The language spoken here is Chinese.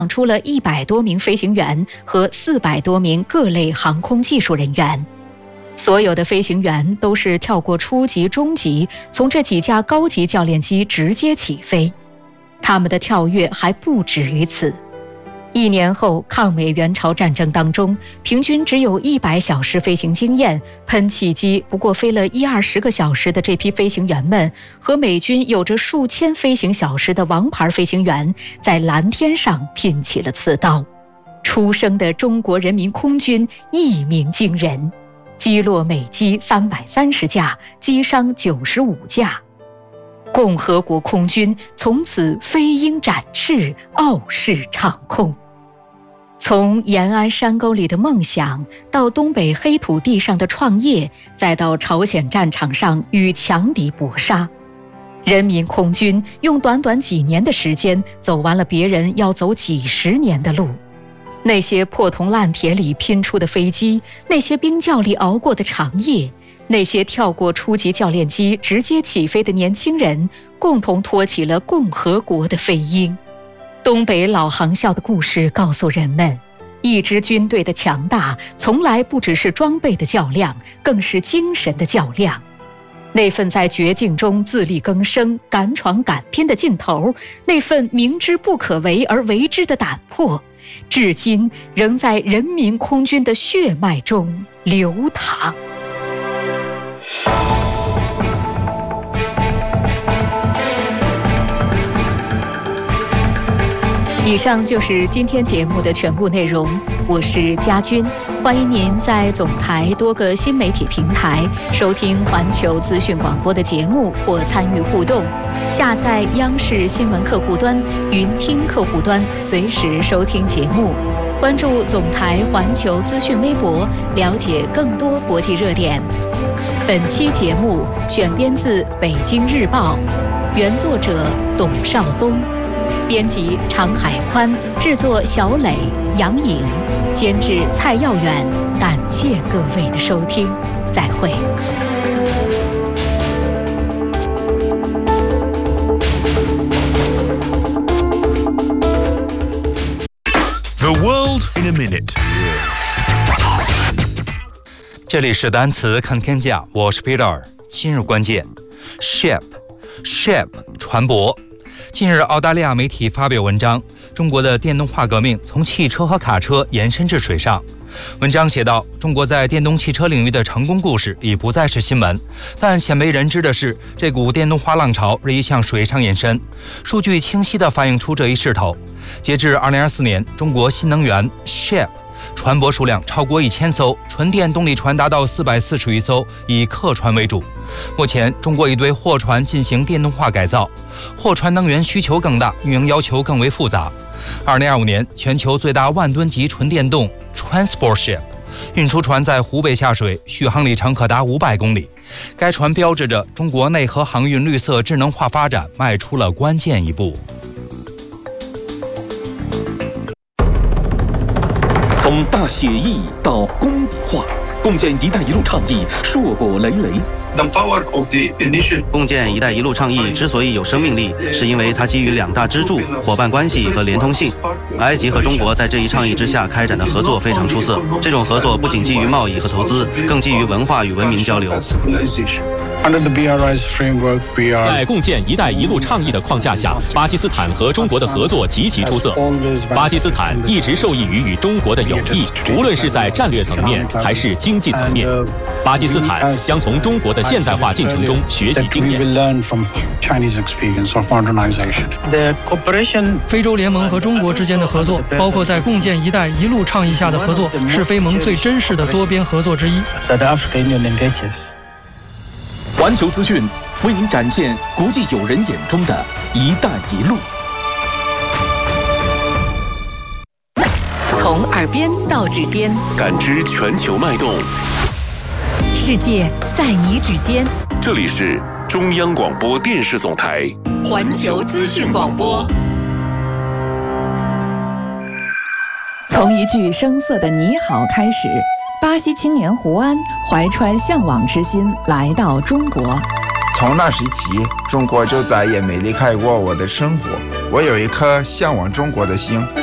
出了100多名飞行员和400多名各类航空技术人员。所有的飞行员都是跳过初级、中级，从这几架高级教练机直接起飞。他们的跳跃还不止于此。1年后，抗美援朝战争当中，平均只有100小时飞行经验，喷气机不过飞了10-20个小时的这批飞行员们，和美军有着数千飞行小时的王牌飞行员，在蓝天上拼起了刺刀。出生的中国人民空军一鸣惊人，击落美机330架，击伤95架。共和国空军从此飞鹰展翅，傲视长空。从延安山沟里的梦想，到东北黑土地上的创业，再到朝鲜战场上与强敌搏杀，人民空军用短短几年的时间，走完了别人要走几十年的路。那些破铜烂铁里拼出的飞机，那些冰窖里熬过的长夜，那些跳过初级教练机直接起飞的年轻人，共同托起了共和国的飞鹰。东北老航校的故事告诉人们，一支军队的强大，从来不只是装备的较量，更是精神的较量。那份在绝境中自力更生、敢闯敢拼的劲头，那份明知不可为而为之的胆魄，至今仍在人民空军的血脉中流淌。以上就是今天节目的全部内容，我是佳君，欢迎您在总台多个新媒体平台收听环球资讯广播的节目或参与互动，下载央视新闻客户端、云听客户端，随时收听节目。关注总台环球资讯微博，了解更多国际热点。本期节目选编自《北京日报》，原作者董少东，编辑常海宽，制作小磊、杨颖，监制蔡耀远。感谢各位的收听，再会。 The world in a minute。 这里是单词看天下，我是 Peter。今日关键 ship 船舶。近日，澳大利亚媒体发表文章，中国的电动化革命从汽车和卡车延伸至水上。文章写道，中国在电动汽车领域的成功故事已不再是新闻，但鲜为人知的是，这股电动化浪潮日益向水上延伸。数据清晰地反映出这一势头。截至2024年，中国新能源 ship 船舶数量超过1000艘，纯电动力船达到440余艘，以客船为主。目前，中国已对货船进行电动化改造，货船能源需求更大，运营要求更为复杂。2025年，全球最大万吨级纯电动 transport ship 运输船在湖北下水，续航里程可达500公里。该船标志着中国内河航运绿色智能化发展迈出了关键一步。 从大写意到工笔画，共建“一带一路”倡议硕果累累。 共建“一带一路”倡议之所以有生命力，是因为它基于2大支柱：伙伴关系和连通性。埃及和中国在这一倡议之下开展的合作非常出色。这种合作不仅基于贸易和投资，更基于文化与文明交流。 在共建“一带一路”倡议的框架下，巴基斯坦和中国的合作极其出色。巴基斯坦一直受益于与中国的友谊，无论是在战略层面还是经济层面。巴基斯坦将从中国的现代化进程中学习经验。 非洲联盟和中国之间的合作，包括在共建“一带一路”倡议下的合作，是非盟最真实的多边合作之一。 环球资讯为您展现国际友人眼中的“一带一路”。 从耳边到指尖， 感知全球脉动。 世界在你指尖。 这里是中央广播电视总台环球资讯广播。 从一句声色的你好开始，巴西青年胡安怀揣向往之心来到中国。 从那时起，中国就再也没离开过我的生活。我有一颗向往中国的心。